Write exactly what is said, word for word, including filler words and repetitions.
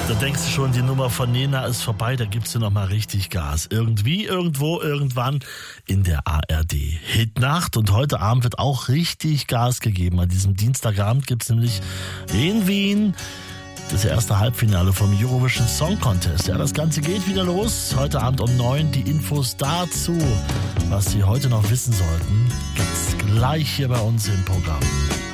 Da denkst du schon, die Nummer von Nena ist vorbei, da gibst du nochmal richtig Gas. Irgendwie, irgendwo, irgendwann in der A R D Hitnacht. Und heute Abend wird auch richtig Gas gegeben. An diesem Dienstagabend gibt's nämlich in Wien das erste Halbfinale vom Eurovision Song Contest. Ja, das Ganze geht wieder los. Heute Abend um neun. Die Infos dazu, was Sie heute noch wissen sollten, gibt's gleich hier bei uns im Programm.